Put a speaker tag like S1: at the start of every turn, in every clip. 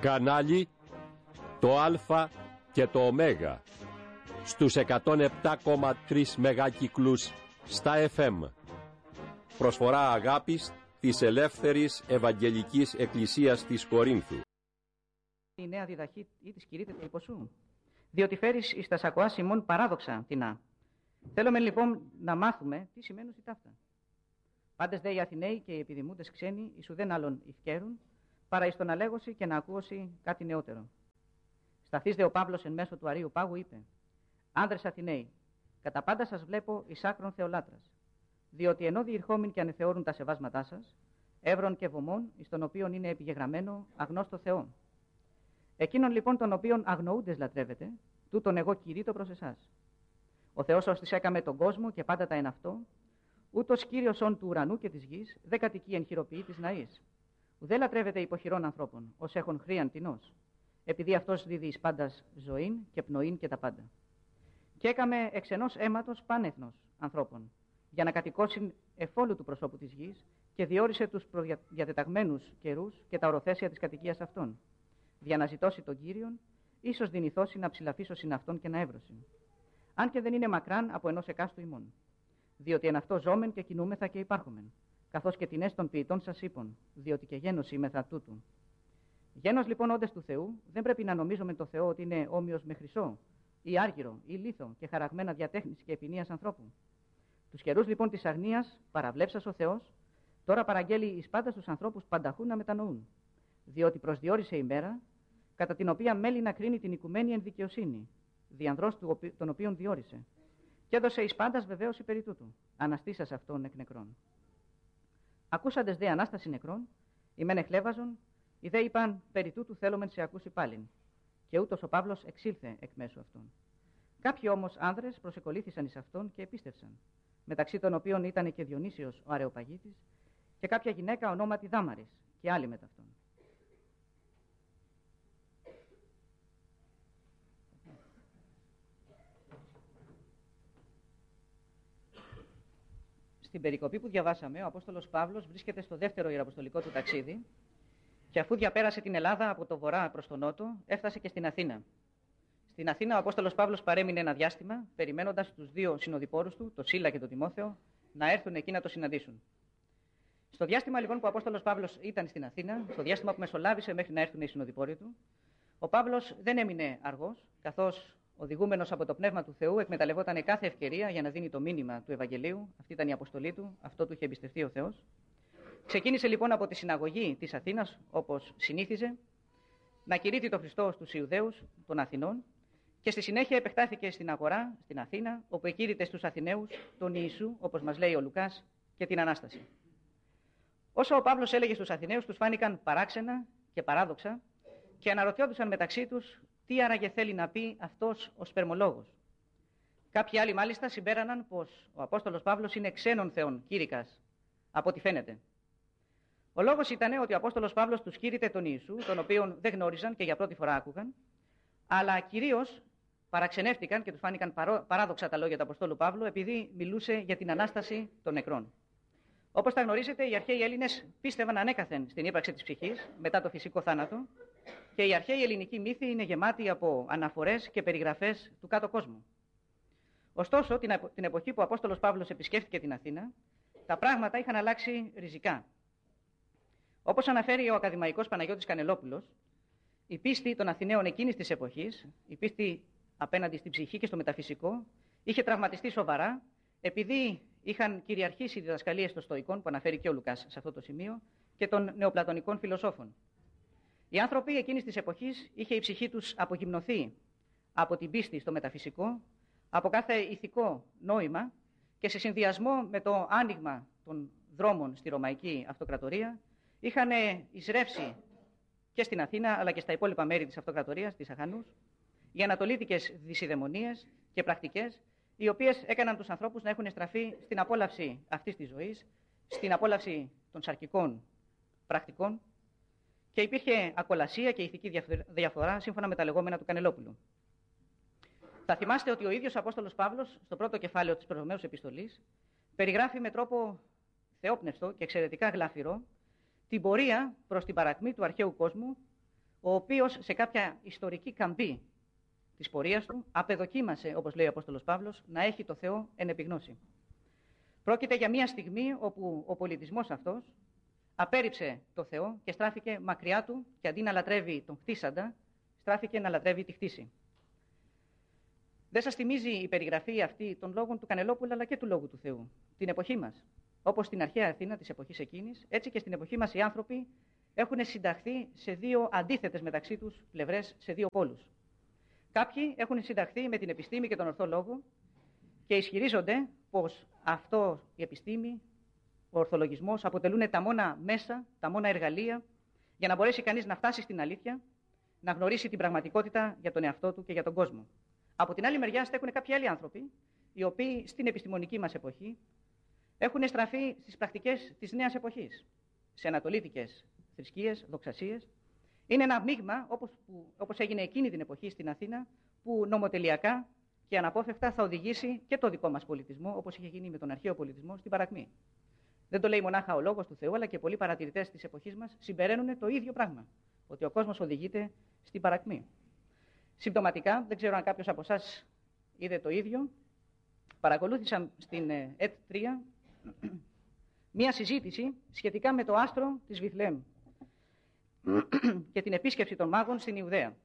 S1: Κανάλι το Α και το Ω στους 107,3 μεγάκυκλους στα FM. Προσφορά αγάπης της Ελεύθερης Ευαγγελικής Εκκλησίας της Κορίνθου.
S2: Η νέα διδαχή ή της κηρύττεται υποσού, διότι φέρεις εις τα σακοά ημών παράδοξα τεινά. Θέλουμε λοιπόν να μάθουμε τι σημαίνουν οι ταύτα. Πάντες δε οι Αθηναίοι και οι επιδημούντες ξένοι εις ουδέν άλλον ευκαίρουν, παρά εις το να λέγωση και να ακούωση κάτι νεότερο. Σταθείς δε ο Παύλος εν μέσω του Αρείου Πάγου είπε: Άνδρες Αθηναίοι, κατά πάντα σας βλέπω εις άκρον θεολάτρας, διότι ενώ διηρχόμην και ανεθεώρουν τα σεβάσματά σας, εύρων και βωμών, εις των οποίων είναι επιγεγραμμένο αγνώστο Θεό. Εκείνον λοιπόν των οποίων αγνοούντες λατρεύετε, τούτον εγώ κηρύττω προς εσάς. Ο Θεός ως της έκαμε τον κόσμο και πάντα τα εν αυτό, ούτως Κύριος όν του ουρανού και της γης, δε κατοικεί εν χειροποιεί της ναής. Ουδέ λατρεύεται υποχειρών ανθρώπων, ως έχουν χρίαν τεινός, επειδή αυτός δίδει εις πάντας ζωήν και πνοήν και τα πάντα. Και έκαμε εξ ενός αίματος πάνεθνος ανθρώπων, για να κατοικώσουν εφόλου του προσώπου της γης, και διόρισε τους προδιατεταγμένους καιρούς και τα οροθέσια της κατοικίας αυτών, για να ζητώσει τον Κύριον, ίσως δυνηθώσει να ψηλαφίσωσιν αυτόν και να εύρωσιν. Αν και δεν είναι μακράν από ενός εκάστου ημών. Διότι εν αυτό ζώμεν και κινούμεθα και υπάρχομεν, καθώς και τινές των ποιητών σας είπων, διότι και γένος είμεθα τούτου. Γένος λοιπόν όντες του Θεού, δεν πρέπει να νομίζουμε το Θεό ότι είναι όμοιος με χρυσό, ή άργυρο, ή λίθο και χαραγμένα διατέχνης και επινίας ανθρώπου. Τους καιρούς λοιπόν της αγνίας, παραβλέψας ο Θεός, τώρα παραγγέλει εις πάντα στους ανθρώπους πανταχού να μετανοούν. Διότι προσδιορίσε η μέρα, κατά την οποία μέλει να κρίνει την οικουμένη εν δικαιοσύνη, διανδρός τον οποίον διόρισε. Και έδωσε εις πάντας βεβαίωση περί τούτου, αναστήσας αυτόν εκ νεκρών. Ακούσαντες δε ανάσταση νεκρών, οι μεν εχλέβαζον, οι δε είπαν περί τούτου θέλομεν σε ακούσει πάλιν. Και ούτως ο Παύλος εξήλθε εκ μέσου αυτών. Κάποιοι όμως άνδρες προσεκολήθησαν εις αυτόν και επίστευσαν, μεταξύ των οποίων ήταν και Διονύσιος ο Αρεοπαγίτης, και κάποια γυναίκα ονόματι Δάμαρης, και άλλοι μετ' αυτόν. Στην περικοπή που διαβάσαμε, ο Απόστολος Παύλος βρίσκεται στο δεύτερο ιεραποστολικό του ταξίδι και αφού διαπέρασε την Ελλάδα από το βορρά προς τον νότο, έφτασε και στην Αθήνα. Στην Αθήνα ο Απόστολος Παύλος παρέμεινε ένα διάστημα, περιμένοντας τους δύο συνοδοιπόρους του, τον Σίλα και τον Τιμόθεο, να έρθουν εκεί να το συναντήσουν. Στο διάστημα λοιπόν που ο Απόστολος Παύλος ήταν στην Αθήνα, στο διάστημα που μεσολάβησε μέχρι να έρθουν οι συνοδοιπόροι του, ο Παύλος δεν έμεινε αργός, καθώς οδηγούμενος από το Πνεύμα του Θεού, εκμεταλλευόταν κάθε ευκαιρία για να δίνει το μήνυμα του Ευαγγελίου. Αυτή ήταν η αποστολή του, αυτό του είχε εμπιστευτεί ο Θεός. Ξεκίνησε λοιπόν από τη συναγωγή της Αθήνας, όπως συνήθιζε, να κηρύττει τον Χριστό στους Ιουδαίους των Αθηνών και στη συνέχεια επεκτάθηκε στην αγορά, στην Αθήνα, όπου εκήρυτε στους Αθηναίους τον Ιησού, όπως μας λέει ο Λουκάς, και την Ανάσταση. Όσο ο Παύλος έλεγε στους Αθηναίους, τους φάνηκαν παράξενα και παράδοξα και αναρωτιόντουσαν μεταξύ τους τι άραγε θέλει να πει αυτός ο σπερμολόγος. Κάποιοι άλλοι μάλιστα συμπέραναν πως ο Απόστολος Παύλος είναι ξένων θεών κήρυκας, από ό,τι φαίνεται. Ο λόγος ήταν ότι ο Απόστολος Παύλος τους κήρυτε τον Ιησού, τον οποίον δεν γνώριζαν και για πρώτη φορά άκουγαν, αλλά κυρίως παραξενεύτηκαν και τους φάνηκαν παράδοξα τα λόγια του Αποστόλου Παύλου, επειδή μιλούσε για την Ανάσταση των νεκρών. Όπως τα γνωρίζετε, οι αρχαίοι Έλληνες πίστευαν ανέκαθεν στην ύπαρξη της ψυχής μετά το φυσικό θάνατο και η αρχαίοι ελληνική μύθοι είναι γεμάτοι από αναφορές και περιγραφές του κάτω κόσμου. Ωστόσο, την εποχή που ο Απόστολος Παύλος επισκέφθηκε την Αθήνα, τα πράγματα είχαν αλλάξει ριζικά. Όπως αναφέρει ο ακαδημαϊκός Παναγιώτης Κανελόπουλος, η πίστη των Αθηναίων εκείνης της εποχής, η πίστη απέναντι στην ψυχή και στο μεταφυσικό, είχε τραυματιστεί σοβαρά, επειδή είχαν κυριαρχήσει οι διδασκαλίες των Στοικών, που αναφέρει και ο Λουκάς σε αυτό το σημείο, και των νεοπλατωνικών φιλοσόφων. Οι άνθρωποι εκείνης της εποχής είχε η ψυχή τους απογυμνωθεί από την πίστη στο μεταφυσικό, από κάθε ηθικό νόημα και σε συνδυασμό με το άνοιγμα των δρόμων στη Ρωμαϊκή Αυτοκρατορία, είχαν εισρεύσει και στην Αθήνα αλλά και στα υπόλοιπα μέρη της Αυτοκρατορίας, της Αχανούς, οι ανατολίτικες δυσιδαιμονίες και πρακτικές, οι οποίες έκαναν τους ανθρώπους να έχουν στραφεί στην απόλαυση αυτής της ζωής, στην απόλαυση των σαρκικών πρακτικών και υπήρχε ακολασία και ηθική διαφορά σύμφωνα με τα λεγόμενα του Κανελόπουλου. Θα θυμάστε ότι ο ίδιος ο Απόστολος Παύλος, στο πρώτο κεφάλαιο της προηγουμένου επιστολής, περιγράφει με τρόπο θεόπνευστο και εξαιρετικά γλαφυρό την πορεία προς την παρακμή του αρχαίου κόσμου, ο οποίος σε κάποια ιστορική καμπή της πορείας του απεδοκίμασε, όπως λέει ο Απόστολος Παύλος, να έχει το Θεό εν επιγνώση. Πρόκειται για μια στιγμή όπου ο πολιτισμός αυτός απέρριψε το Θεό και στράφηκε μακριά του και αντί να λατρεύει τον χτίσαντα, στράφηκε να λατρεύει τη χτίση. Δεν σας θυμίζει η περιγραφή αυτή των λόγων του Κανελόπουλου αλλά και του Λόγου του Θεού, την εποχή μας? Όπως στην αρχαία Αθήνα της εποχής εκείνης, έτσι και στην εποχή μας οι άνθρωποι έχουν συνταχθεί σε δύο αντίθετες μεταξύ τους πλευρές, σε δύο πόλους. Κάποιοι έχουν συνταχθεί με την επιστήμη και τον ορθό λόγο και ισχυρίζονται πως αυτό η επιστήμη, ο ορθολογισμός αποτελούν τα μόνα μέσα, τα μόνα εργαλεία για να μπορέσει κανείς να φτάσει στην αλήθεια, να γνωρίσει την πραγματικότητα για τον εαυτό του και για τον κόσμο. Από την άλλη μεριά στέκουν κάποιοι άλλοι άνθρωποι, οι οποίοι στην επιστημονική μας εποχή έχουν στραφεί στις πρακτικές της νέας εποχής, σε ανατολίτικες θρησκείες, δοξασίες. Είναι ένα μείγμα, όπως έγινε εκείνη την εποχή στην Αθήνα, που νομοτελειακά και αναπόφευκτα θα οδηγήσει και το δικό μας πολιτισμό, όπως είχε γίνει με τον αρχαίο πολιτισμό, στην παρακμή. Δεν το λέει μονάχα ο Λόγος του Θεού, αλλά και πολλοί παρατηρητές της εποχής μας συμπεραίνουν το ίδιο πράγμα, ότι ο κόσμος οδηγείται στην παρακμή. Συμπτωματικά, δεν ξέρω αν κάποιος από εσάς είδε το ίδιο, παρακολούθησα στην ΕΤ3 μία συζήτηση σχετικά με το άστρο της Βιθλεέμ και την επίσκεψη των μάγων στην Ιουδαία.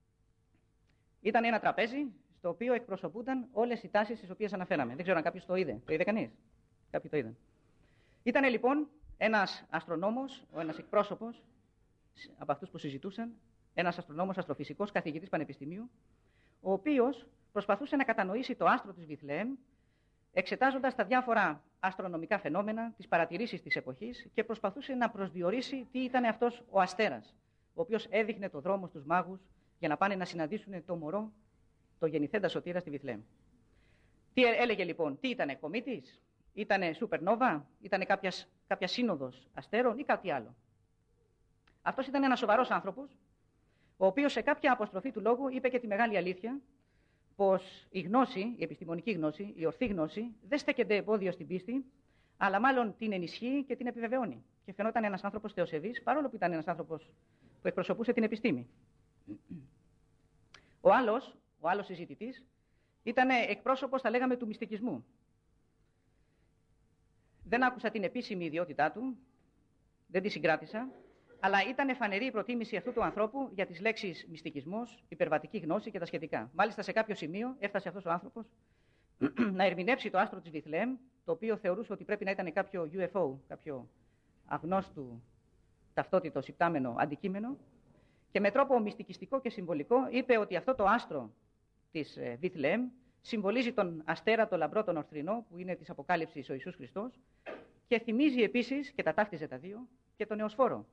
S2: Ήταν ένα τραπέζι στο οποίο εκπροσωπούνταν όλες οι τάσεις τις οποίες αναφέραμε. Δεν ξέρω αν κάποιος το είδε. Το είδε κανείς? Κάποιοι το είδαν. Ήταν λοιπόν ένας αστρονόμος, ένας εκπρόσωπος από αυτούς που συζητούσαν, ένας αστρονόμος, αστροφυσικός, καθηγητής πανεπιστημίου, ο οποίος προσπαθούσε να κατανοήσει το άστρο της Βιθλεέμ, εξετάζοντας τα διάφορα αστρονομικά φαινόμενα, τις παρατηρήσεις της εποχής και προσπαθούσε να προσδιορίσει τι ήταν αυτός ο αστέρας, ο οποίος έδειχνε το δρόμο στους μάγους για να πάνε να συναντήσουν το μωρό, το γεννηθέντα σωτήρα στη Βιθλεέμ. Τι έλεγε λοιπόν, τι ήτανε, κομήτης, ήτανε σούπερνόβα, ήτανε κάποια σύνοδος αστέρων ή κάτι άλλο? Αυτός ήταν ένας σοβαρός άνθρωπος, ο οποίος σε κάποια αποστροφή του λόγου είπε και τη μεγάλη αλήθεια, πως η γνώση, η επιστημονική γνώση, η ορθή γνώση, δεν στέκεται εμπόδιο στην πίστη, αλλά μάλλον την ενισχύει και την επιβεβαιώνει. Και φαινόταν ένας άνθρωπος θεοσεβής, παρόλο που ήταν ένας άνθρωπος που εκπροσωπούσε την επιστήμη. Ο άλλος συζητητής ήταν εκπρόσωπος, θα λέγαμε, του μυστικισμού. Δεν άκουσα την επίσημη ιδιότητά του, δεν τη συγκράτησα, αλλά ήταν φανερή η προτίμηση αυτού του ανθρώπου για τις λέξεις μυστικισμός, υπερβατική γνώση και τα σχετικά. Μάλιστα, σε κάποιο σημείο έφτασε αυτός ο άνθρωπος να ερμηνεύσει το άστρο της Βιθλεέμ, το οποίο θεωρούσε ότι πρέπει να ήταν κάποιο UFO, κάποιο αγνώστου ταυτότητος υπτάμενο αντικείμενο, και με τρόπο μυστικιστικό και συμβολικό είπε ότι αυτό το άστρο της Βιθλεέμ συμβολίζει τον αστέρα, το λαμπρό, τον ορθρινό, που είναι της Αποκάλυψης ο Ιησούς Χριστός, και θυμίζει επίσης, και τα ταύτιζε τα δύο, και τον Νεοσφόρο.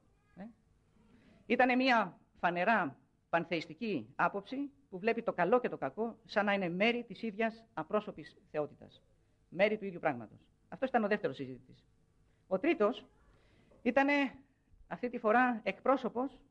S2: Ήταν μια φανερά πανθεϊστική άποψη που βλέπει το καλό και το κακό σαν να είναι μέρη της ίδιας απρόσωπης θεότητας. Μέρη του ίδιου πράγματος. Αυτό ήταν ο δεύτερος συζήτητης. Ο τρίτος ήταν αυτή τη φορά εκπρόσωπος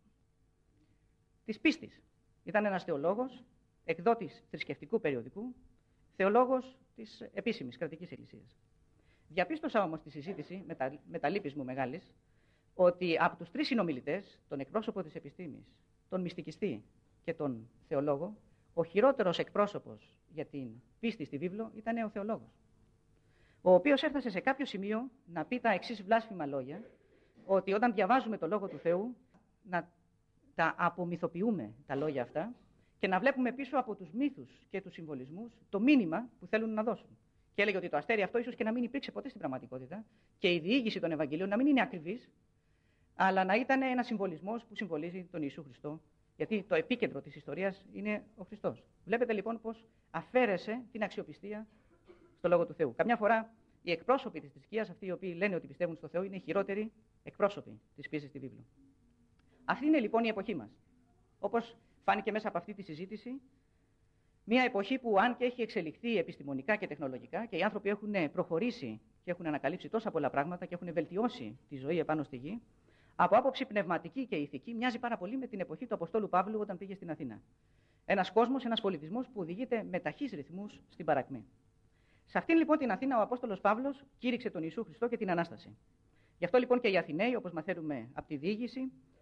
S2: της πίστης. Ήταν ένας θεολόγος, εκδότης θρησκευτικού περιοδικού, θεολόγος της επίσημης κρατικής εκκλησίας. Διαπίστωσα όμως τη συζήτηση, με τα λύπης μου μεγάλης, ότι από τους τρεις συνομιλητές, τον εκπρόσωπο της επιστήμης, τον μυστικιστή και τον θεολόγο, ο χειρότερος εκπρόσωπος για την πίστη στη βίβλο ήταν ο θεολόγος, ο οποίος έφτασε σε κάποιο σημείο να πει τα εξής βλάσφημα λόγια, ότι όταν διαβάζουμε το Λόγο του Θεού, να τα απομυθοποιούμε τα λόγια αυτά και να βλέπουμε πίσω από τους μύθους και τους συμβολισμούς το μήνυμα που θέλουν να δώσουν. Και έλεγε ότι το αστέρι αυτό ίσως και να μην υπήρξε ποτέ στην πραγματικότητα και η διήγηση των Ευαγγελίων να μην είναι ακριβής, αλλά να ήταν ένας συμβολισμός που συμβολίζει τον Ιησού Χριστό, γιατί το επίκεντρο της ιστορίας είναι ο Χριστός. Βλέπετε λοιπόν πως αφαίρεσε την αξιοπιστία στο Λόγο του Θεού. Καμιά φορά οι εκπρόσωποι της θρησκείας, αυτοί οι οποίοι λένε ότι πιστεύουν στο Θεό, είναι οι χειρότεροι εκπρόσωποι της πίστης στη βίβλο. Αυτή είναι λοιπόν η εποχή μας. Όπως φάνηκε μέσα από αυτή τη συζήτηση, μια εποχή που αν και έχει εξελιχθεί επιστημονικά και τεχνολογικά και οι άνθρωποι έχουν προχωρήσει και έχουν ανακαλύψει τόσα πολλά πράγματα και έχουν βελτιώσει τη ζωή επάνω στη γη, από άποψη πνευματική και ηθική μοιάζει πάρα πολύ με την εποχή του Αποστόλου Παύλου όταν πήγε στην Αθήνα. Ένας κόσμος, ένας πολιτισμός που οδηγείται με ταχύς ρυθμούς στην παρακμή. Σε αυτήν λοιπόν την Αθήνα ο Απόστολος Παύλος κήρυξε τον Ιησού Χριστό και την Ανάσταση. Γι' αυτό λοιπόν και οι Αθηναίοι, όπως μαθαίνουμε από τη διήγηση,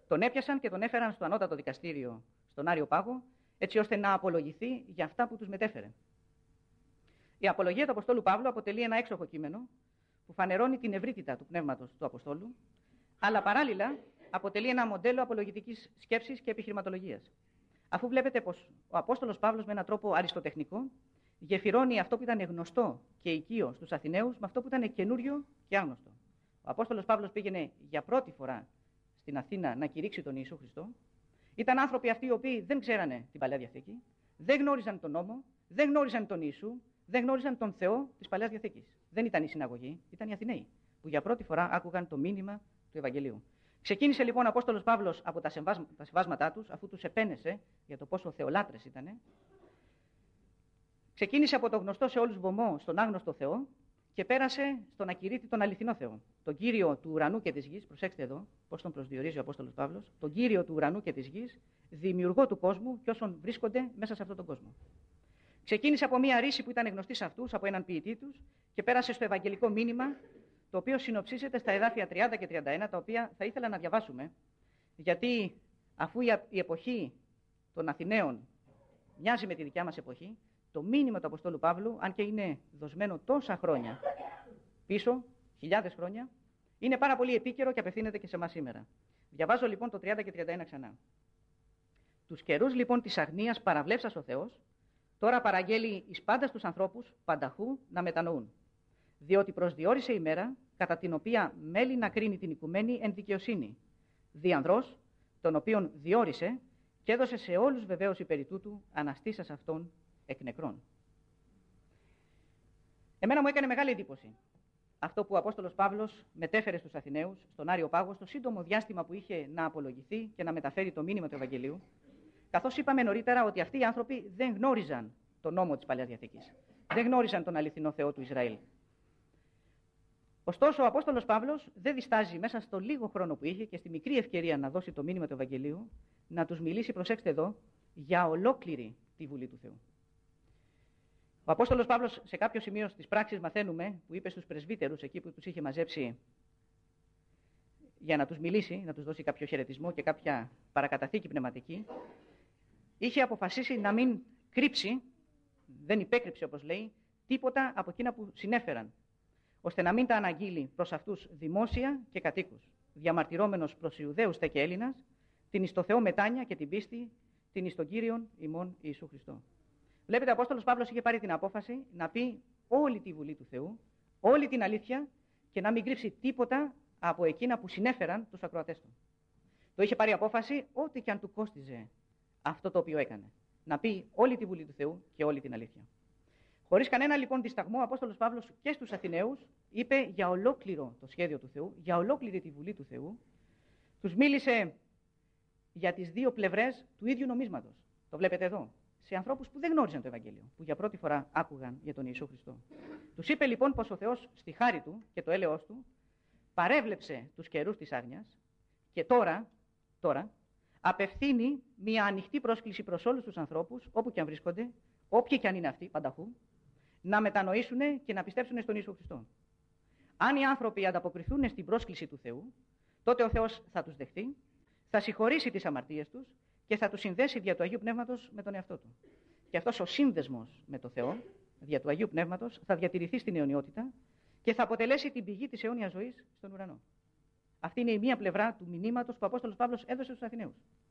S2: τον έπιασαν και τον έφεραν στο ανώτατο δικαστήριο, στον Άριο Πάγο, έτσι ώστε να απολογηθεί για αυτά που τους μετέφερε. Η απολογία του Αποστόλου Παύλου αποτελεί ένα έξοχο κείμενο που φανερώνει την ευρύτητα του πνεύματος του Αποστόλου, αλλά παράλληλα αποτελεί ένα μοντέλο απολογητικής σκέψης και επιχειρηματολογίας. Αφού βλέπετε πως ο Απόστολος Παύλος με έναν τρόπο αριστοτεχνικό γεφυρώνει αυτό που ήταν γνωστό και οικείο στους Αθηναίους με αυτό που ήταν καινούριο και άγνωστο. Ο Απόστολος Παύλος πήγαινε για πρώτη φορά στην Αθήνα να κηρύξει τον Ιησού Χριστό. Ήταν άνθρωποι αυτοί οι οποίοι δεν ξέρανε την Παλαιά Διαθήκη, δεν γνώριζαν τον νόμο, δεν γνώριζαν τον Ιησού, δεν γνώριζαν τον Θεό της Παλαιάς Διαθήκης. Δεν ήταν η συναγωγή, ήταν οι Αθηναίοι, που για πρώτη φορά άκουγαν το μήνυμα του Ευαγγελίου. Ξεκίνησε λοιπόν ο Απόστολος Παύλος από τα σεβάσματά τους, αφού τους επένεσε για το πόσο θεολάτρες ήτανε. Ξεκίνησε από το γνωστό σε όλους βωμό στον άγνωστο Θεό και πέρασε στον ακηρύττη τον αληθινό Θεό. Τον Κύριο του ουρανού και της γης, προσέξτε εδώ πώς τον προσδιορίζει ο Απόστολος Παύλος, τον Κύριο του ουρανού και της γης, δημιουργό του κόσμου και όσων βρίσκονται μέσα σε αυτόν τον κόσμο. Ξεκίνησε από μια ρίση που ήταν γνωστή σε αυτούς, από έναν ποιητή τους, και πέρασε στο ευαγγελικό μήνυμα, το οποίο συνοψίζεται στα εδάφια 30 και 31, τα οποία θα ήθελα να διαβάσουμε, γιατί αφού η εποχή των Αθηναίων μοιάζει με τη δικιά μας εποχή, το μήνυμα του Αποστόλου Παύλου, αν και είναι δοσμένο τόσα χρόνια πίσω, χιλιάδες χρόνια, είναι πάρα πολύ επίκαιρο και απευθύνεται και σε εμάς σήμερα. Διαβάζω λοιπόν το 30 και 31 ξανά. Τους καιρούς λοιπόν της αγνίας παραβλέψας ο Θεός, τώρα παραγγέλει εις πάντα στους ανθρώπους πανταχού να μετανοούν. Διότι προσδιορίσε η μέρα, κατά την οποία μέλει να κρίνει την οικουμένη εν δικαιοσύνη. Δι' ανδρός, τον οποίον διόρισε και έδωσε σε όλους βεβαίως υπέρ τούτου αναστήσας αυτόν εκ νεκρών. Εμένα μου έκανε μεγάλη εντύπωση αυτό που ο Απόστολος Παύλος μετέφερε στους Αθηναίους, στον Άριο Πάγο, στο σύντομο διάστημα που είχε να απολογηθεί και να μεταφέρει το μήνυμα του Ευαγγελίου, καθώς είπαμε νωρίτερα ότι αυτοί οι άνθρωποι δεν γνώριζαν τον νόμο της Παλαιάς Διαθήκης, δεν γνώριζαν τον αληθινό Θεό του Ισραήλ. Ωστόσο, ο Απόστολος Παύλος δεν διστάζει μέσα στο λίγο χρόνο που είχε και στη μικρή ευκαιρία να δώσει το μήνυμα του Ευαγγελίου, να τους μιλήσει, προσέξτε εδώ, για ολόκληρη τη Βουλή του Θεού. Ο Απόστολος Παύλος σε κάποιο σημείο της πράξης μαθαίνουμε, που είπε στους πρεσβύτερους εκεί που τους είχε μαζέψει για να τους μιλήσει, να τους δώσει κάποιο χαιρετισμό και κάποια παρακαταθήκη πνευματική, είχε αποφασίσει να μην κρύψει, δεν υπέκρυψε όπως λέει, τίποτα από εκείνα που συνέφεραν, ώστε να μην τα αναγγείλει προς αυτούς δημόσια και κατοίκους, διαμαρτυρώμενος προς Ιουδαίους τε και Έλληνας, την εις το Θεό μετάνοια και την πίστη, την εις τον Κύριον ημών Ιησού Χριστό. Βλέπετε, ο Απόστολος Παύλος είχε πάρει την απόφαση να πει όλη τη Βουλή του Θεού, όλη την αλήθεια και να μην κρύψει τίποτα από εκείνα που συνέφεραν τους ακροατές του. Το είχε πάρει απόφαση ό,τι και αν του κόστιζε αυτό το οποίο έκανε. Να πει όλη τη Βουλή του Θεού και όλη την αλήθεια. Χωρίς κανένα λοιπόν δισταγμό, ο Απόστολος Παύλος και στους Αθηναίους είπε για ολόκληρο το σχέδιο του Θεού, για ολόκληρη τη Βουλή του Θεού. Τους μίλησε για τις δύο πλευρές του ίδιου νομίσματος. Το βλέπετε εδώ. Σε ανθρώπους που δεν γνώριζαν το Ευαγγέλιο, που για πρώτη φορά άκουγαν για τον Ιησού Χριστό. Τους είπε λοιπόν πως ο Θεός στη χάρη του και το έλεος του παρέβλεψε τους καιρούς της άγνοιας και τώρα απευθύνει μια ανοιχτή πρόσκληση προς όλους τους ανθρώπους, όπου και αν βρίσκονται, όποιοι και αν είναι αυτοί, πανταχού, να μετανοήσουν και να πιστέψουν στον Ιησού Χριστό. Αν οι άνθρωποι ανταποκριθούν στην πρόσκληση του Θεού, τότε ο Θεός θα τους δεχτεί, θα συγχωρήσει τις αμαρτίες τους και θα τους συνδέσει δια του Αγίου Πνεύματος με τον εαυτό του. Και αυτός ο σύνδεσμος με το Θεό, δια του Αγίου Πνεύματος, θα διατηρηθεί στην αιωνιότητα και θα αποτελέσει την πηγή της αιώνιας ζωής στον ουρανό. Αυτή είναι η μία πλευρά του μηνύματος που ο Απόστολος Παύλος έδωσε στους Αθηναίους.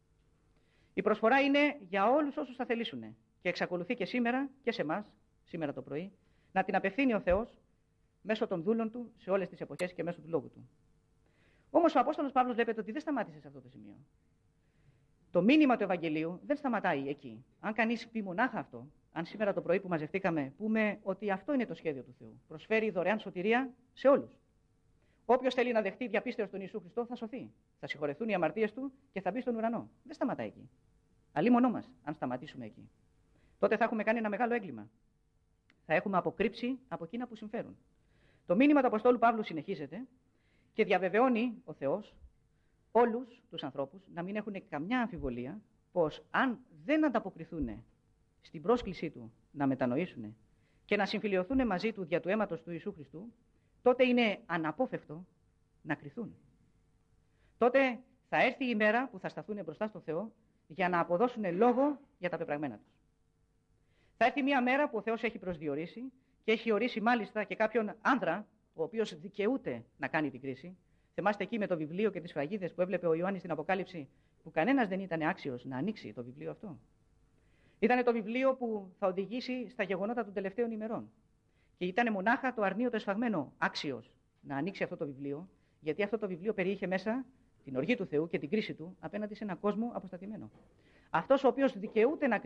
S2: Η προσφορά είναι για όλους όσους θα θελήσουν και εξακολουθεί και σήμερα και σε εμάς, σήμερα το πρωί, να την απευθύνει ο Θεός μέσω των δούλων του σε όλες τις εποχές και μέσω του λόγου του. Όμως ο Απόστολος Παύλος βλέπετε ότι δεν σταμάτησε σε αυτό το σημείο. Το μήνυμα του Ευαγγελίου δεν σταματάει εκεί. Αν κανείς πει μονάχα αυτό, αν σήμερα το πρωί που μαζευτήκαμε πούμε ότι αυτό είναι το σχέδιο του Θεού, προσφέρει δωρεάν σωτηρία σε όλους. Όποιος θέλει να δεχτεί διαπίστευση στον Ιησού Χριστό θα σωθεί. Θα συγχωρεθούν οι αμαρτίες του και θα μπει στον ουρανό. Δεν σταματάει εκεί. Αλίμονό μας, αν σταματήσουμε εκεί. Τότε θα έχουμε κάνει ένα μεγάλο έγκλημα. Θα έχουμε αποκρύψει από εκείνα που συμφέρουν. Το μήνυμα του Αποστόλου Παύλου συνεχίζεται και διαβεβαιώνει ο Θεός όλους τους ανθρώπους να μην έχουν καμιά αμφιβολία πως αν δεν ανταποκριθούν στην πρόσκλησή του να μετανοήσουν και να συμφιλιωθούν μαζί του δια του αίματος του Ιησού Χριστού, τότε είναι αναπόφευκτο να κριθούν. Τότε θα έρθει η ημέρα που θα σταθούν μπροστά στο Θεό για να αποδώσουν λόγο για τα πεπραγμένα τους. Θα έρθει μια μέρα που ο Θεός έχει προσδιορίσει και έχει ορίσει μάλιστα και κάποιον άνδρα, ο οποίος δικαιούται να κάνει την κρίση. Θυμάστε εκεί με το βιβλίο και τις σφραγίδες που έβλεπε ο Ιωάννης στην Αποκάλυψη, που κανένας δεν ήταν άξιος να ανοίξει το βιβλίο αυτό. Ήταν το βιβλίο που θα οδηγήσει στα γεγονότα των τελευταίων ημερών. Και ήταν μονάχα το αρνείο το εσφαγμένο άξιος να ανοίξει αυτό το βιβλίο, γιατί αυτό το βιβλίο περιείχε μέσα την οργή του Θεού και την κρίση του απέναντι σε έναν κόσμο αποστατημένο. Αυτός ο οποίος δικαιούται να